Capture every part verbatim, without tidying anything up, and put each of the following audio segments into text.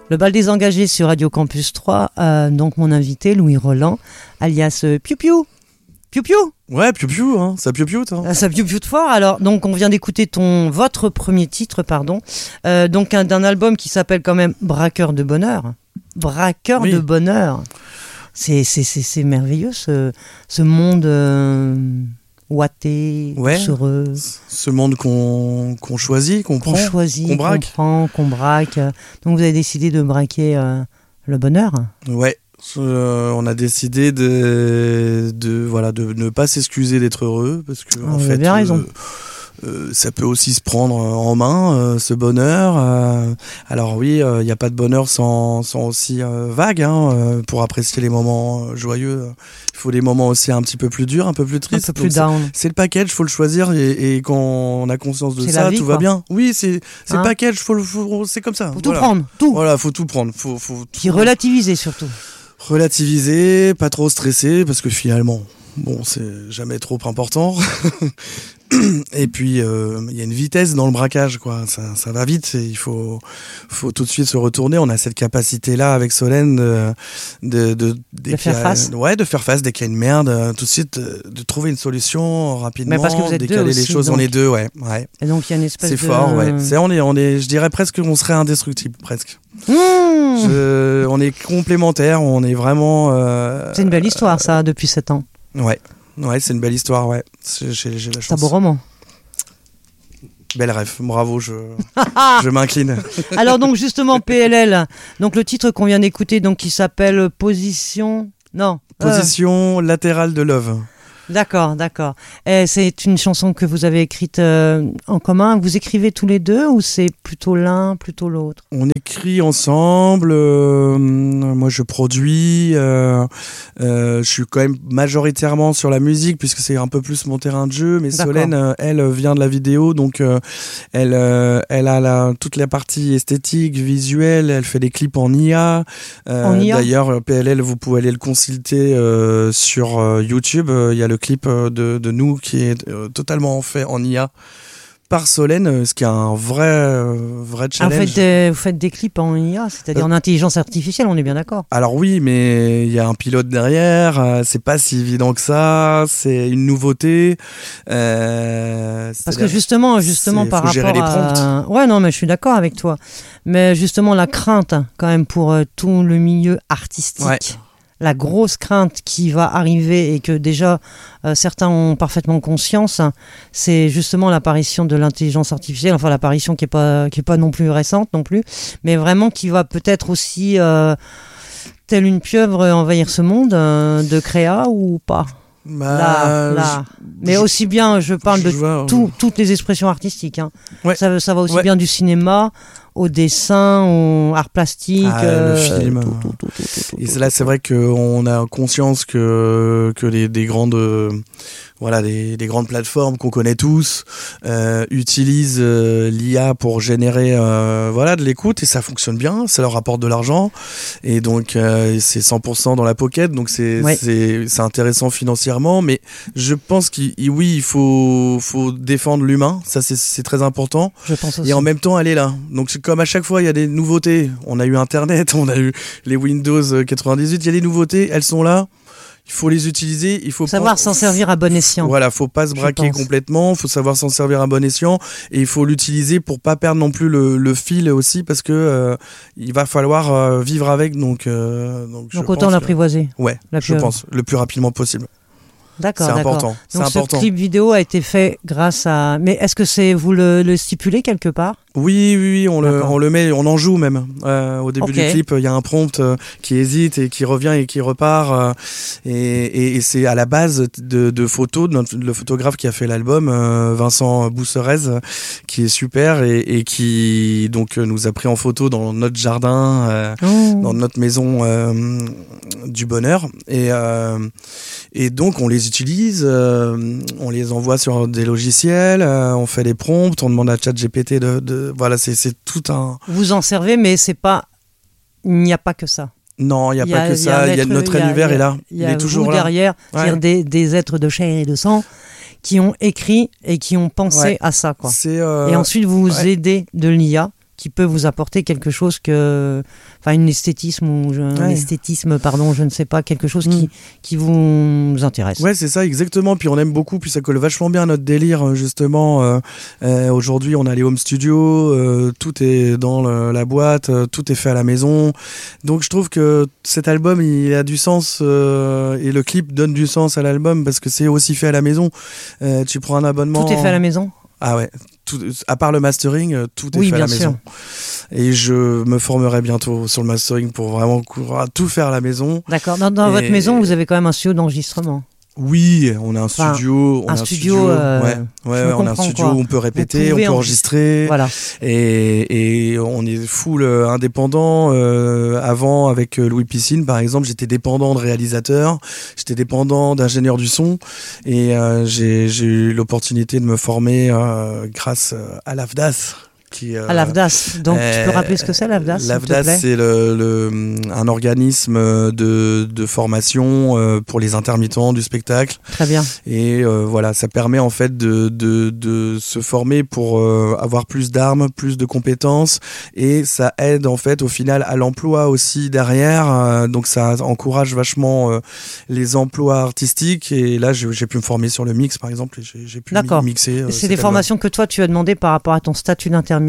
Le bal des engagés sur Radio Campus trois, euh, donc mon invité Louis Roland, alias euh, Piu Piu. Piu Piu. Ouais, Piu Piu, hein, ça Piu Piu, toi. Ah, ça Piu Piu de fort. Alors, donc, on vient d'écouter ton, votre premier titre, pardon, euh, donc un, d'un album qui s'appelle quand même Braqueur de bonheur. Braqueur oui. de bonheur. C'est, c'est, c'est, c'est merveilleux, ce, ce monde euh, ouaté, ouais. doucereux. Ce monde qu'on, qu'on choisit, qu'on, qu'on prend, choisit, qu'on braque. Qu'on prend, qu'on braque. Donc, vous avez décidé de braquer euh, le bonheur. Ouais. Euh, on a décidé de, de, voilà, de ne pas s'excuser d'être heureux parce que ah, en vous fait, avez bien raison. Euh, euh, ça peut aussi se prendre en main, euh, ce bonheur. Euh, alors oui, il euh, n'y a pas de bonheur sans, sans aussi euh, vague. Hein, euh, pour apprécier les moments joyeux, il faut des moments aussi un petit peu plus durs, un peu plus tristes. Un peu plus Donc, down. C'est, c'est le package, il faut le choisir et, et quand on a conscience de c'est ça, vie, tout quoi. va bien. Oui, c'est, c'est hein le package, faut le, faut, c'est comme ça. Faut voilà. tout prendre, tout. Voilà, faut tout prendre. Faut, faut tout... Puis relativiser surtout. Relativiser, pas trop stresser, parce que finalement, bon, c'est jamais trop important. Et puis, il euh, y a une vitesse dans le braquage, quoi. Ça, ça va vite. Et il faut, faut tout de suite se retourner. On a cette capacité-là avec Solène de, de, de, de faire a, face. Ouais, de faire face dès qu'il y a une merde. Tout de suite, de trouver une solution rapidement. Mais parce que vous êtes décaler deux les aussi, choses. donc. On est deux, ouais, ouais. Et donc il y a une espèce c'est de. C'est fort, ouais. C'est, on est, on est, je dirais presque qu'on serait indestructible, presque. Mmh. Je, on est complémentaires. On est vraiment. Euh, c'est une belle histoire, ça, depuis sept ans. Ouais. Ouais, c'est une belle histoire, ouais. J'ai, j'ai la chance. C'est un beau roman. Bel rêve, bravo, je, je m'incline. Alors donc justement P L L, donc le titre qu'on vient d'écouter, donc qui s'appelle Position, non. Position euh... latérale de Love. D'accord, d'accord. Et c'est une chanson que vous avez écrite euh, en commun. Vous écrivez tous les deux ou c'est plutôt l'un, plutôt l'autre ? On écrit ensemble. Euh, moi, je produis. Euh, euh, je suis quand même majoritairement sur la musique puisque c'est un peu plus mon terrain de jeu. Mais D'accord. Solène, euh, elle vient de la vidéo, donc euh, elle, euh, elle a la, toute la partie esthétique, visuelle. Elle fait des clips en I A. Euh, en I A. D'ailleurs, P L L, vous pouvez aller le consulter euh, sur euh, YouTube. Il euh, y a le clip de, de nous qui est euh, totalement fait en I A par Solène, ce qui est un vrai, euh, vrai challenge. Ah, vous, faites des, vous faites des clips en I A, c'est-à-dire euh, en intelligence artificielle, on est bien d'accord. Alors oui, mais il y a un pilote derrière, euh, c'est pas si évident que ça, c'est une nouveauté. Euh, Parce que justement, justement par rapport gérer les à... Ouais, non, mais je suis d'accord avec toi. Mais justement, la crainte, quand même, pour euh, tout le milieu artistique... Ouais. La grosse crainte qui va arriver et que déjà euh, certains ont parfaitement conscience, hein, c'est justement l'apparition de l'intelligence artificielle, enfin l'apparition qui est pas qui est pas non plus récente non plus, mais vraiment qui va peut-être aussi euh, telle une pieuvre envahir ce monde euh, de créa ou pas. Bah, là, là. Je, mais je, aussi bien, je parle je de vois, tout, toutes les expressions artistiques. Hein. Ouais. Ça, ça va aussi ouais. bien du cinéma au dessin, au art plastique, ah, euh, le film. Tout, tout, tout, tout, tout, et là, c'est vrai qu'on a conscience que que les des grandes euh, voilà des, des grandes plateformes qu'on connaît tous euh, utilisent euh, l'I A pour générer euh, voilà de l'écoute et ça fonctionne bien, ça leur apporte de l'argent et donc euh, c'est cent pour cent dans la pocket, donc c'est ouais. c'est c'est intéressant financièrement, mais je pense qu'il oui il faut faut défendre l'humain, ça c'est c'est très important. Je pense aussi. Et en même temps elle est là, donc c'est comme à chaque fois il y a des nouveautés, on a eu Internet, on a eu les Windows quatre-vingt-dix-huit, il y a des nouveautés, elles sont là. Il faut les utiliser, il faut savoir prendre... s'en servir à bon escient. Voilà, faut pas se braquer complètement, faut savoir s'en servir à bon escient et il faut l'utiliser pour pas perdre non plus le, le fil aussi parce que euh, il va falloir euh, vivre avec, donc euh, donc, donc autant l'apprivoiser. Que... Ouais, la je pense le plus rapidement possible. D'accord, c'est d'accord. important. C'est donc important. Ce clip vidéo a été fait grâce à. Mais est-ce que c'est vous le, le stipulez quelque part ? Oui, oui, oui, on le, on le met, on en joue même. Euh, au début okay. du clip, il y a un prompt euh, qui hésite et qui revient et qui repart. Euh, et, et, et c'est à la base de, de photos de notre, le photographe qui a fait l'album, euh, Vincent Bousserez, qui est super et, et qui donc nous a pris en photo dans notre jardin, euh, oh. dans notre maison euh, du bonheur. Et, euh, et donc on les utilise, euh, on les envoie sur des logiciels, euh, on fait des prompts, on demande à ChatGPT de, de voilà, c'est, c'est tout un... Vous en servez, mais c'est pas... il n'y a pas que ça. Non, il n'y a, a pas que ça. Il y a notre univers est là. Il est toujours là. Derrière, ouais. c'est-à-dire des, des êtres de chair et de sang qui ont écrit et qui ont pensé ouais. à ça, quoi. C'est euh... Et ensuite, vous vous ouais. aidez de l'I A qui peut vous apporter quelque chose que, enfin, une esthétisme ou un ouais. esthétisme, pardon, je ne sais pas, quelque chose mmh. qui qui vous intéresse. Ouais, c'est ça, exactement. Puis on aime beaucoup, puis ça colle vachement bien à notre délire, justement. Euh, euh, aujourd'hui, on a les home studios, euh, tout est dans le, la boîte, euh, tout est fait à la maison. Donc je trouve que cet album, il a du sens euh, et le clip donne du sens à l'album parce que c'est aussi fait à la maison. Euh, tu prends un abonnement. Tout est fait à la maison. Ah ouais. Tout, à part le mastering, tout est oui, fait à la sûr. maison. Et je me formerai bientôt sur le mastering pour vraiment tout faire à la maison. D'accord. Dans, dans et... votre maison, vous avez quand même un studio d'enregistrement. Oui, on a un enfin, studio, on un a un studio, studio, euh, ouais, ouais, ouais on a un studio quoi. où on peut répéter, on peut enregistrer, voilà. et, et on est full indépendant. Euh, avant, avec Louis Piscine, par exemple, j'étais dépendant de réalisateur, j'étais dépendant d'ingénieur du son, et euh, j'ai, j'ai eu l'opportunité de me former euh, grâce à l'A F D A S. Qui, euh, à l'A F D A S. Donc, euh, tu peux rappeler ce que c'est, l'A F D A S? L'A F D A S, c'est le, le, un organisme de, de formation euh, pour les intermittents du spectacle. Très bien. Et euh, voilà, ça permet en fait de, de, de se former pour euh, avoir plus d'armes, plus de compétences, et ça aide en fait au final à l'emploi aussi derrière. Euh, donc, ça encourage vachement euh, les emplois artistiques. Et là, j'ai, j'ai pu me former sur le mix, par exemple, et j'ai, j'ai pu D'accord. mixer. Euh, c'est des formations que toi, tu as demandé par rapport à ton statut d'intermittent.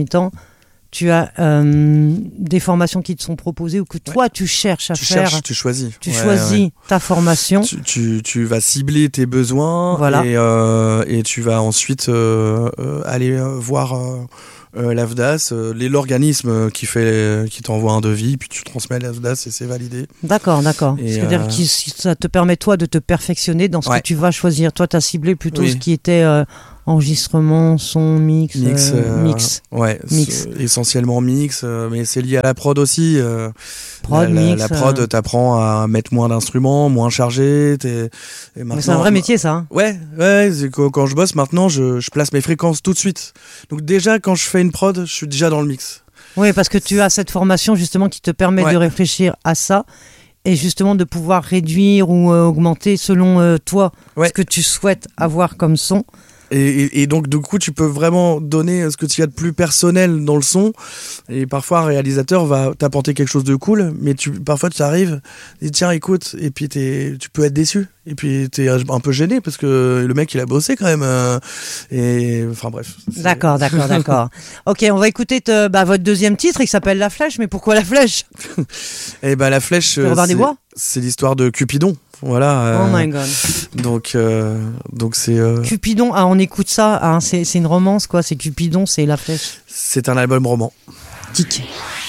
Tu as euh, des formations qui te sont proposées ou que toi ouais. tu cherches à tu faire. Cherches, tu choisis. Tu ouais, choisis ouais. ta formation. Tu, tu, tu vas cibler tes besoins voilà. et, euh, et tu vas ensuite euh, euh, aller voir euh, euh, l'A F D A S, euh, l'organisme qui, fait, qui t'envoie un devis, puis tu transmets à l'A F D A S et c'est validé. D'accord, d'accord. Et c'est-à-dire euh... que ça te permet toi de te perfectionner dans ce ouais. que tu vas choisir. Toi, tu as ciblé plutôt oui. ce qui était... Euh, enregistrement, son, mix, mix, euh, euh, mix. Ouais, mix. essentiellement mix, euh, mais c'est lié à la prod aussi. Euh, prod, la, mix, la, la prod, euh... t'apprends à mettre moins d'instruments, moins chargé. T'es, et mais c'est un vrai métier, ça. Hein. Ouais, ouais. C'est quand, quand je bosse maintenant, je, je place mes fréquences tout de suite. Donc déjà, quand je fais une prod, je suis déjà dans le mix. Oui, parce que tu as cette formation justement qui te permet ouais. de réfléchir à ça. Et justement de pouvoir réduire ou euh, augmenter selon euh, toi ouais. ce que tu souhaites avoir comme son. Et, et, et donc du coup tu peux vraiment donner ce que tu as de plus personnel dans le son, et parfois un réalisateur va t'apporter quelque chose de cool, mais tu, parfois tu arrives et tiens écoute, et puis t'es, tu peux être déçu, et puis t'es un peu gêné parce que le mec il a bossé quand même, euh, et enfin bref. C'est... D'accord, d'accord, d'accord. Ok, on va écouter te, bah, votre deuxième titre, il s'appelle La Flèche, mais pourquoi La Flèche? Et ben la flèche, c'est, c'est l'histoire de Cupidon. Voilà. Euh, oh my god. Donc, euh, donc c'est. Euh... Cupidon, ah, on écoute ça, hein, c'est, c'est une romance quoi, c'est Cupidon, c'est La Flèche. C'est un album roman. Tic.